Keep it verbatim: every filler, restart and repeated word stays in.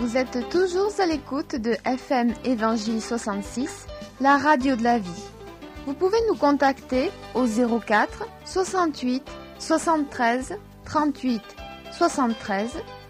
Vous êtes toujours à l'écoute de F M Évangile soixante-six, la radio de la vie. Vous pouvez nous contacter au zéro quatre soixante-huit soixante-treize trente-huit soixante-treize